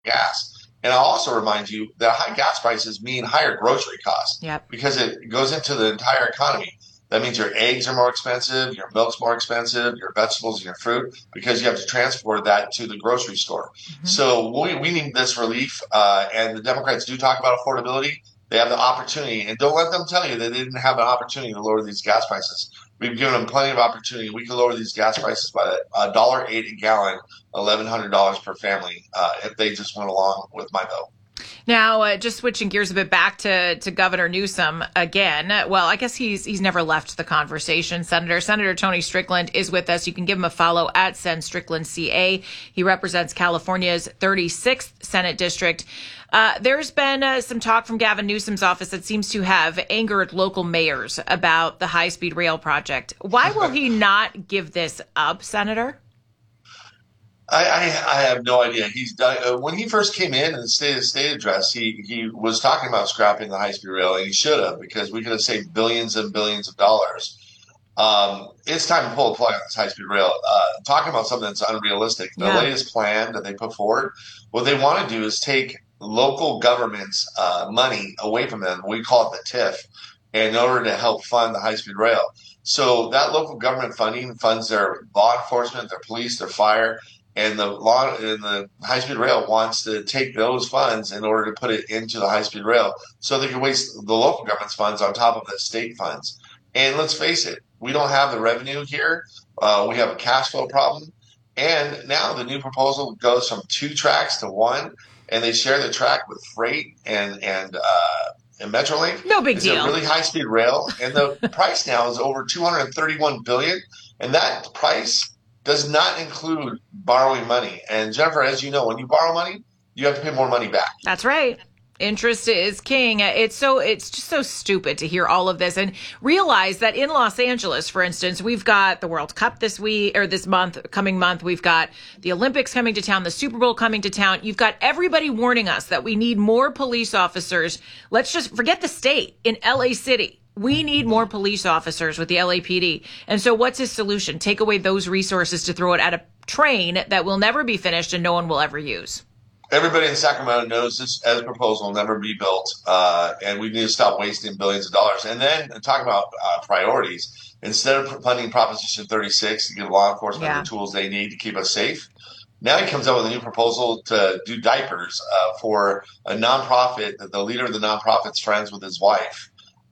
gas. And I'll also remind you that high gas prices mean higher grocery costs Yep. because it goes into the entire economy. That means your eggs are more expensive, your milk's more expensive, your vegetables and your fruit, because you have to transport that to the grocery store. Mm-hmm. So we need this relief, and the Democrats do talk about affordability. They have the opportunity, and don't let them tell you they didn't have an opportunity to lower these gas prices. We've given them plenty of opportunity. We could lower these gas prices by $1.08 a gallon, $1,100 per family, if they just went along with my bill. Now, just switching gears a bit back to Governor Newsom again. Well, I guess he's never left the conversation. Senator Tony Strickland is with us. You can give him a follow at Sen Strickland CA. He represents California's 36th Senate District. There's been some talk from Gavin Newsom's office that seems to have angered local mayors about the high-speed rail project. Why will he not give this up, Senator? I have no idea. He's done when he first came in the state address. He was talking about scrapping the high speed rail, and he should have, because we could have saved billions and billions of dollars. It's time to pull the plug on this high speed rail. Talking about something that's unrealistic. The latest plan that they put forward, what they want to do is take local governments' money away from them. We call it the TIF, in order to help fund the high speed rail. So that local government funding funds their law enforcement, their police, their fire. And the high-speed rail wants to take those funds in order to put it into the high-speed rail, so they can waste the local government's funds on top of the state funds. And let's face it, we don't have the revenue here. We have a cash flow problem. And now the new proposal goes from 2 tracks to 1, and they share the track with freight and Metrolink. No big deal. It's a really high-speed rail, and the price now is over $231 billion, and that price does not include borrowing money. And Jennifer, as you know, when you borrow money, you have to pay more money back. That's right. Interest is king. It's just so stupid to hear all of this and realize that in Los Angeles, for instance, we've got the World Cup this coming month. We've got the Olympics coming to town, the Super Bowl coming to town. You've got everybody warning us that we need more police officers. Let's just forget the state in LA City. We need more police officers with the LAPD. And so what's his solution? Take away those resources to throw it at a train that will never be finished and no one will ever use. Everybody in Sacramento knows this as a proposal will never be built, and we need to stop wasting billions of dollars. And then talk about priorities. Instead of funding Proposition 36 to give law enforcement the tools they need to keep us safe, now he comes up with a new proposal to do diapers for a nonprofit. The leader of the nonprofit's friends with his wife.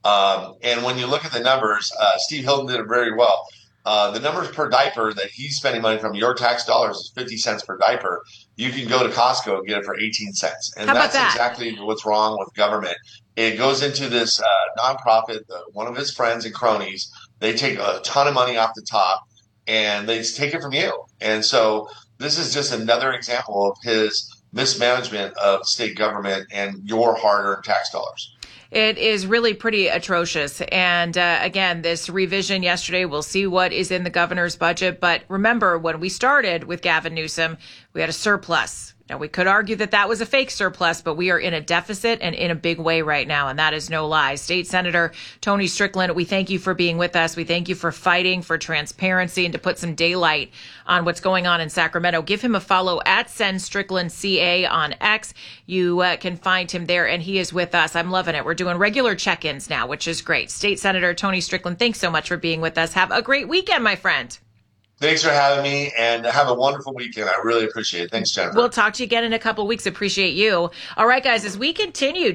And when you look at the numbers, Steve Hilton did it very well. The numbers per diaper that he's spending money from your tax dollars is 50 cents per diaper. You can go to Costco and get it for 18 cents. And that's exactly what's wrong with government. It goes into this nonprofit, one of his friends and cronies. They take a ton of money off the top, and they take it from you. And so this is just another example of his mismanagement of state government and your hard-earned tax dollars. It is really pretty atrocious. And again, this revision yesterday, we'll see what is in the governor's budget. But remember, when we started with Gavin Newsom, we had a surplus. Now, we could argue that that was a fake surplus, but we are in a deficit and in a big way right now, and that is no lie. State Senator Tony Strickland, we thank you for being with us. We thank you for fighting for transparency and to put some daylight on what's going on in Sacramento. Give him a follow at Sen Strickland CA on X. You can find him there, and he is with us. I'm loving it. We're doing regular check-ins now, which is great. State Senator Tony Strickland, thanks so much for being with us. Have a great weekend, my friend. Thanks for having me, and have a wonderful weekend. I really appreciate it. Thanks, Jennifer. We'll talk to you again in a couple of weeks. Appreciate you. All right, guys, as we continue,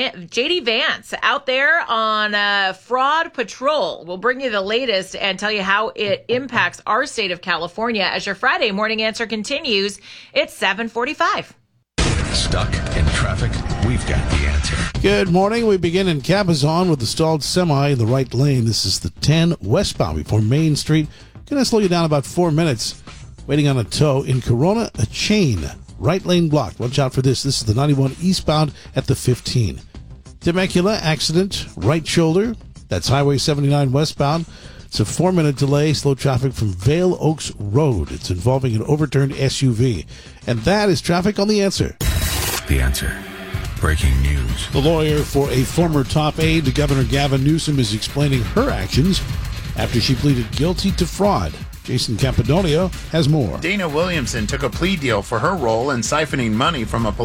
JD Vance out there on fraud patrol. We'll bring you the latest and tell you how it impacts our state of California as your Friday morning answer continues. It's 7:45. Stuck in traffic? We've got the answer. Good morning. We begin in Cabazon with the stalled semi in the right lane. This is the 10 westbound before Main Street. Going to slow you down about 4 minutes. Waiting on a tow in Corona, a chain. Right lane blocked. Watch out for this. This is the 91 eastbound at the 15. Temecula accident, right shoulder. That's Highway 79 westbound. It's a 4-minute delay. Slow traffic from Vale Oaks Road. It's involving an overturned SUV. And that is traffic on The Answer. The Answer. Breaking news. The lawyer for a former top aide to Governor Gavin Newsom is explaining her actions after she pleaded guilty to fraud. Jason Capodonio has more. Dana Williamson took a plea deal for her role in siphoning money from a